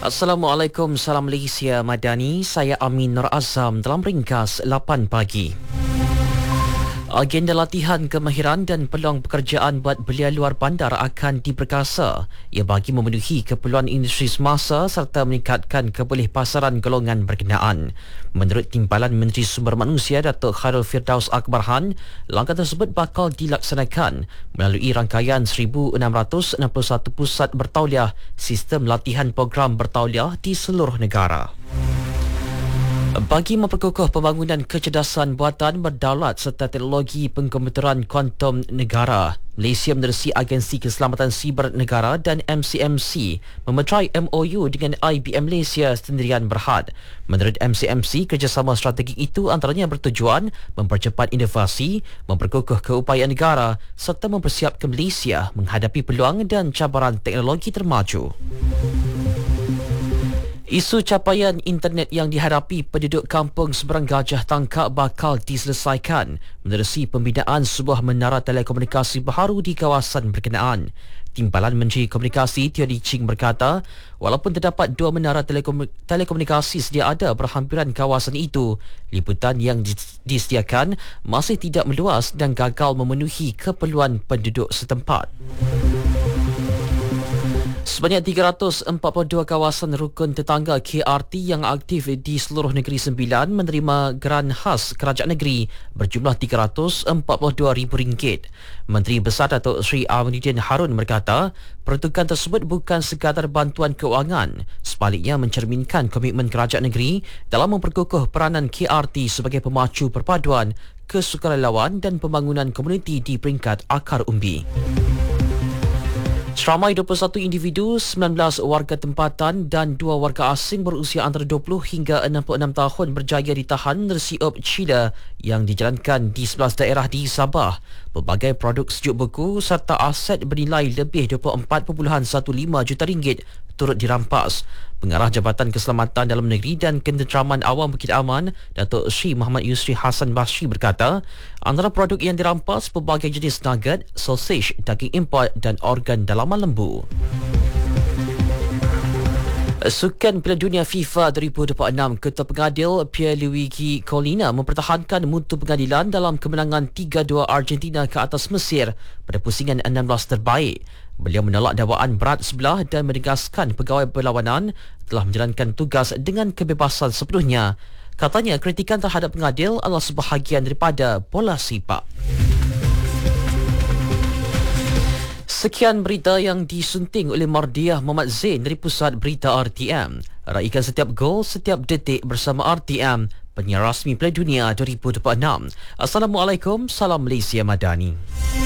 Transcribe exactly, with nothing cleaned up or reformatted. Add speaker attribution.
Speaker 1: Assalamualaikum, salam Malaysia Madani. Saya Amin Nur Azam dalam ringkas lapan pagi. Agenda latihan kemahiran dan peluang pekerjaan buat belia luar bandar akan diperkasa. Ia bagi memenuhi keperluan industri semasa serta meningkatkan kebolehpasaran golongan berkenaan. Menurut Timbalan Menteri Sumber Manusia Datuk Khairul Firdaus Akbarhan, langkah tersebut bakal dilaksanakan melalui rangkaian seribu enam ratus enam puluh satu pusat bertauliah sistem latihan program bertauliah di seluruh negara. Bagi memperkukuh pembangunan kecerdasan buatan berdaulat serta teknologi pengkomputeran kuantum negara, Malaysia menerusi Agensi Keselamatan Siber Negara dan M C M C memeterai M O U dengan I B M Malaysia Sdn Berhad. Menurut M C M C, kerjasama strategik itu antaranya bertujuan mempercepat inovasi, memperkukuh keupayaan negara serta mempersiapkan Malaysia menghadapi peluang dan cabaran teknologi termaju. Isu capaian internet yang dihadapi penduduk kampung seberang Gajah Tangkak bakal diselesaikan menerusi pembinaan sebuah menara telekomunikasi baharu di kawasan berkenaan. Timbalan Menteri Komunikasi Teo Lee Ching berkata, walaupun terdapat dua menara telekom- telekomunikasi sedia ada berhampiran kawasan itu, liputan yang disediakan masih tidak meluas dan gagal memenuhi keperluan penduduk setempat. Sebanyak tiga ratus empat puluh dua kawasan rukun tetangga K R T yang aktif di seluruh negeri sembilan menerima geran khas kerajaan negeri berjumlah tiga ratus empat puluh dua ribu ringgit. Menteri Besar Datuk Seri Aminuddin Harun berkata, peruntukan tersebut bukan sekadar bantuan keuangan, sebaliknya mencerminkan komitmen kerajaan negeri dalam memperkukuh peranan K R T sebagai pemacu perpaduan, kesukarelawan dan pembangunan komuniti di peringkat akar umbi. Seramai dua puluh satu individu, sembilan belas warga tempatan dan dua warga asing berusia antara dua puluh hingga enam puluh enam tahun berjaya ditahan menerusi op Cila yang dijalankan di sebelas daerah di Sabah. Pelbagai produk sejuk beku serta aset bernilai lebih dua puluh empat perpuluhan lima belas juta ringgit turut dirampas. Pengarah Jabatan Keselamatan Dalam Negeri dan Ketenteraman Awam Bukit Aman, Datuk Sri Muhammad Yusri Hassan Basri berkata, antara produk yang dirampas pelbagai jenis nugget, sausage, daging import dan organ dalaman lembu. Sukan Piala Dunia FIFA dua ribu dua puluh enam, Ketua Pengadil Pierluigi Collina mempertahankan mutu pengadilan dalam kemenangan tiga dua Argentina ke atas Mesir pada pusingan enam belas terbaik. Beliau menolak dakwaan berat sebelah dan menegaskan pegawai berlawanan telah menjalankan tugas dengan kebebasan sepenuhnya. Katanya kritikan terhadap pengadil adalah sebahagian daripada bola sepak. Sekian berita yang disunting oleh Mardiah Muhammad Zain dari Pusat Berita R T M. Raikan setiap gol, setiap detik bersama R T M, penyiar rasmi Piala Dunia dua ribu dua puluh enam. Assalamualaikum, salam Malaysia Madani.